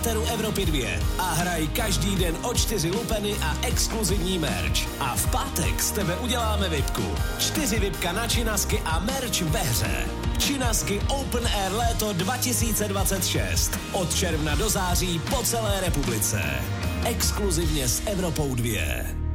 éteru Evropy 2 a hraj každý den o 4 lupeny a exkluzivní merch. A v pátek z tebe uděláme vipku. 4 vipka na činasky a merch ve hře. Činasky Open Air léto 2026. Od června do září po celé republice. Exkluzivně s Evropou 2.